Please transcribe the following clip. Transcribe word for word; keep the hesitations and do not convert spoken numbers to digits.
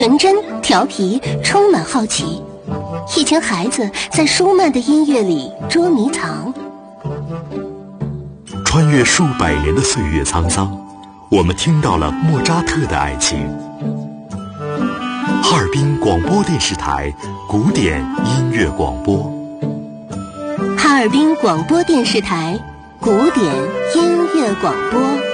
纯真、调皮，充满好奇。一群孩子在舒曼的音乐里捉迷藏。 穿越数百年的岁月沧桑，我们听到了莫扎特的爱情。哈尔滨广播电视台古典音乐广播。 哈尔滨广播电视台古典音乐广播。